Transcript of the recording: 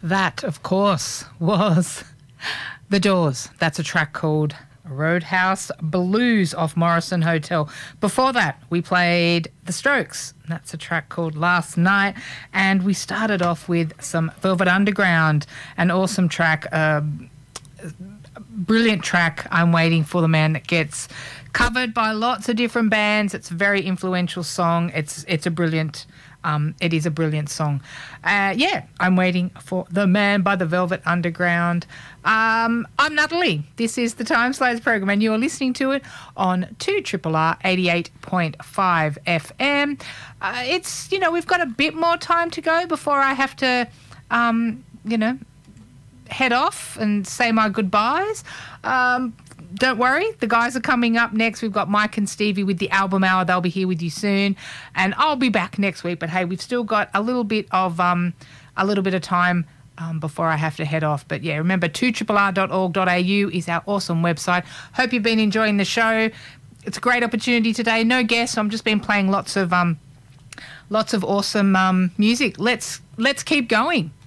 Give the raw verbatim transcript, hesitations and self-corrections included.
That, of course, was The Doors. That's a track called Roadhouse Blues off Morrison Hotel. Before that, we played The Strokes. That's a track called Last Night. And we started off with some Velvet Underground, an awesome track, uh, brilliant track, I'm Waiting for the Man That Gets covered by lots of different bands. It's a very influential song. It's it's a brilliant Um, it is a brilliant song. Uh, yeah, I'm Waiting for the Man by the Velvet Underground. Um, I'm Natalie. This is the Time Slayers program, and you're listening to it on two R R R eighty-eight point five F M. Uh, it's, you know, we've got a bit more time to go before I have to, um, you know, head off and say my goodbyes. Um, Don't worry, the guys are coming up next. We've got Mike and Stevie with the Album Hour. They'll be here with you soon, and I'll be back next week. But hey, we've still got a little bit of um, a little bit of time um, before I have to head off. But yeah, remember two R R R dot org dot A U is our awesome website. Hope you've been enjoying the show. It's a great opportunity today. No guests. I've just been playing lots of um, lots of awesome um, music. Let's let's keep going.